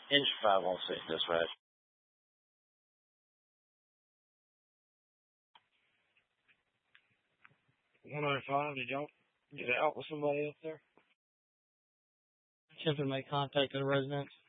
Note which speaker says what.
Speaker 1: Engine 516, dispatch. Did y'all get out with somebody up there?
Speaker 2: Attempted to make contact with the residents.